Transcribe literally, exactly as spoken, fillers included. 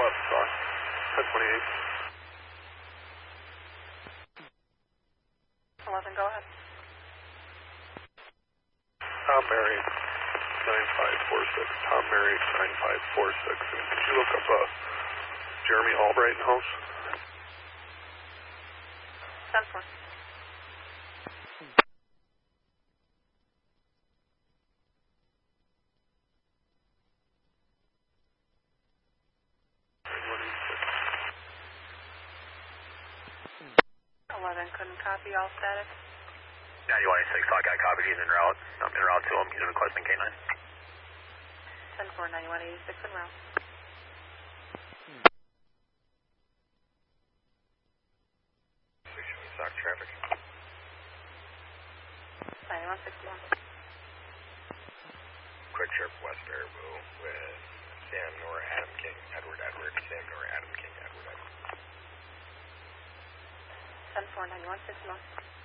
left, star. ten twenty-eight. eleven, go ahead. Tom Mary, nine five four six. Tom Mary, nine five four six. And could you look up uh, Jeremy Albright in house? ten four. eleven, couldn't copy, all static. ninety-one eighty-six, I got copied, he's en route. I'm en route to him, he's requesting K nine. ten four, ninety-one eighty-six en route. Stock traffic. ninety-one sixty-one. Quick Trip West Baraboo with Sam Nora Adam King, Edward Edward, Sam Nora Adam King, Edward Edward. ten four, ninety-one sixty-one.